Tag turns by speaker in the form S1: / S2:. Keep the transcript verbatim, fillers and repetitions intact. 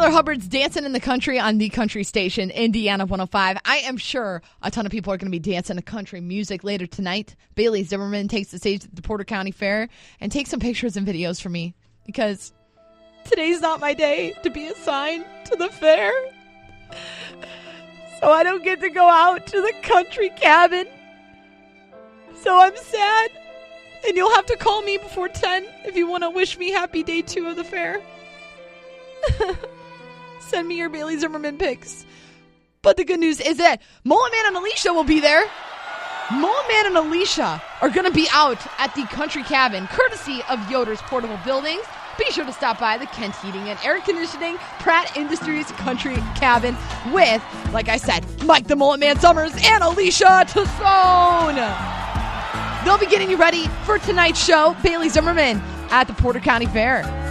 S1: Taylor Hubbard's Dancing in the Country on the country station, Indiana one oh five. I am sure a ton of people are going to be dancing to country music later tonight. Bailey Zimmerman takes the stage at the Porter County Fair and takes some pictures and videos for me because today's not my day to be assigned to the fair. So I don't get to go out to the country cabin. So I'm sad. And you'll have to call me before ten if you want to wish me happy day two of the fair. Send me your Bailey Zimmerman pics. But the good news is that Mullet Man and Alicia will be there. Mullet Man and Alicia are going to be out at the country cabin, courtesy of Yoder's Portable Buildings. Be sure to stop by the Kent Heating and Air Conditioning Pratt Industries Country Cabin with, like I said, Mike the Mullet Man Summers and Alicia Tassone. They'll be getting you ready for tonight's show, Bailey Zimmerman at the Porter County Fair.